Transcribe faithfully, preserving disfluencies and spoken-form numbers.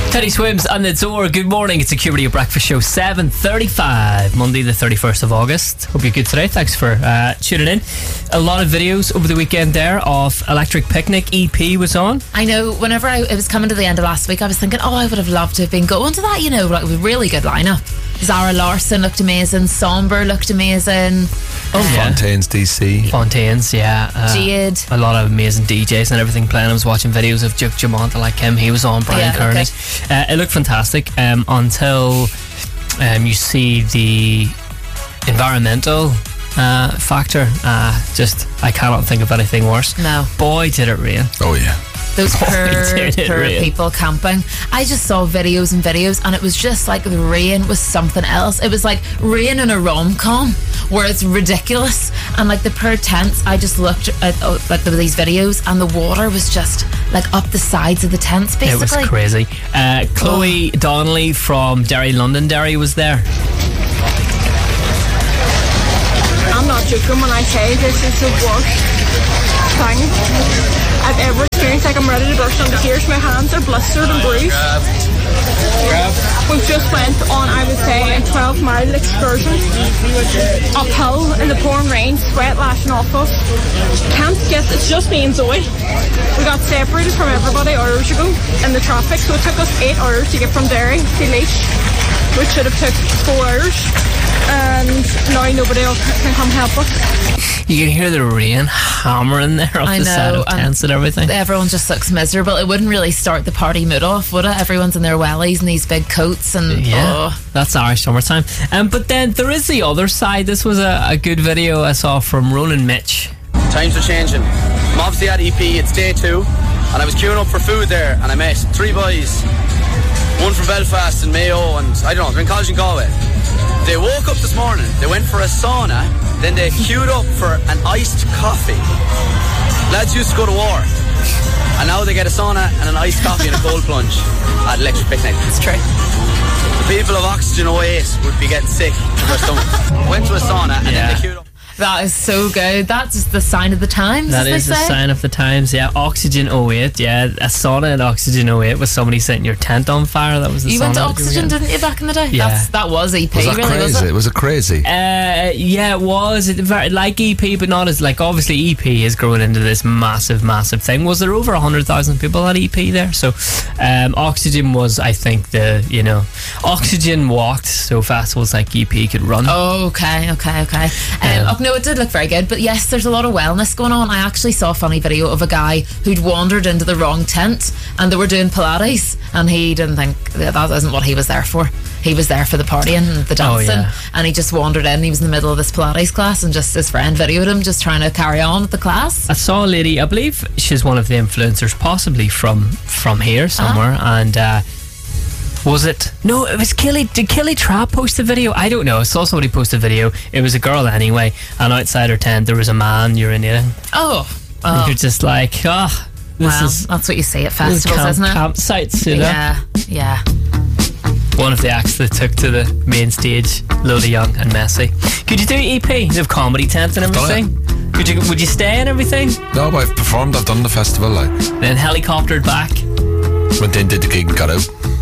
Teddy Swims and the Door. Good morning. It's a Q Radio Breakfast Show, seven thirty-five, Monday the thirty-first of August. Hope you're good today. Thanks for uh, tuning in. A lot of videos over the weekend there of Electric Picnic. E P was on. I know, whenever I, it was coming to the end of last week, I was thinking, oh, I would have loved to have been going to that, you know, like, with a really good lineup. Zara Larsson looked amazing. Somber looked amazing. Oh, yeah. Fontaines D C. Fontaines, yeah. Uh, Jade. A lot of amazing D Js and everything playing. I was watching videos of Duke Jamont. I like him. He was on. Brian Yeah, Kearney. okay. Uh, it looked fantastic um, until um, you see the environmental uh, factor. Uh, just, I cannot think of anything worse. No. Boy, did it rain. Oh, yeah. Those Boy, poor, did it poor rain. people camping. I just saw videos and videos, and it was just like the rain was something else. It was like rain in a rom-com where it's ridiculous, and like the poor tents, I just looked at oh, like there were these videos, and the water was just like up the sides of the tents basically. It was crazy. Uh, Chloe oh. Donnelly from Derry Londonderry was there. I'm not joking when I say this is the worst thing I've ever experienced. Like, I'm ready to burst into tears. My hands are blistered and bruised. We just went on, I would say, a twelve mile excursion uphill in the pouring rain, sweat lashing off us. Can't get, it's just me and Zoe. We got separated from everybody hours ago in the traffic, so it took us eight hours to get from Derry to Laois, which should have took four hours. And now nobody else can come help us. You can hear the rain hammering there off I the know, side of tents and everything. Everyone just looks miserable. It wouldn't really start the party mood off, would it? Everyone's in their wellies and these big coats and yeah, oh. That's Irish summertime. Um, but then there is the other side. This was a, a good video I saw from Ronan Mitch. Times are changing. I'm obviously at E P, it's day two, and I was queuing up for food there, and I met three boys, one from Belfast and Mayo, and I don't know, they're in college in Galway. They woke up this morning, they went for a sauna, then they queued up for an iced coffee. Lads used to go to war, and now they get a sauna and an iced coffee and a cold plunge at Electric Picnic. It's true. The people of Oxygen oh eight would be getting sick to their stomach. Went to a sauna and Yeah. then they queued up. That is so good. That's the sign of the times, That as is they the say. sign of the times, yeah. Oxygen oh eight, yeah. A sauna at Oxygen oh eight was somebody setting your tent on fire. That was the You sauna went to that you were Oxygen, getting. didn't you, back in the day? Yeah. That's, that was E P, Was that really, crazy? was it? Was it crazy? Uh, yeah, it was. It very, like E P, but not as, like, obviously E P is growing into this massive, massive thing. Was there over one hundred thousand people at E P there? So, um, Oxygen was, I think, the, you know, Oxygen walked, so festivals like E P could run. Oh, okay, okay, okay. Um, Um, oh, no, it did look very good. But yes, there's a lot of wellness going on. I actually saw a funny video of a guy who'd wandered into the wrong tent, and they were doing Pilates, and he didn't think that, that isn't what he was there for. He was there for the partying and the Oh, dancing, yeah. and he just wandered in. He was in the middle of this Pilates class, and just his friend videoed him just trying to carry on with the class. I saw a lady, I believe she's one of the influencers, possibly from from here somewhere, and uh, was it? No, it was Killy. Did Killy Trapp post a video? I don't know. I saw somebody post a video. It was a girl anyway, and outside her tent there was a man urinating. Oh, And oh. you're just like, ah, oh, this Well, is that's what you see at this is festivals, camp, isn't it? campsites, you know? Yeah, yeah. One of the acts that took to the main stage, Lola Young and Messi. Could you do E P? You have comedy tent and done everything. Could you? Would you stay and everything? No, but I've performed, I've done the festival, like. Then helicoptered back. Went in, did the gig and got out.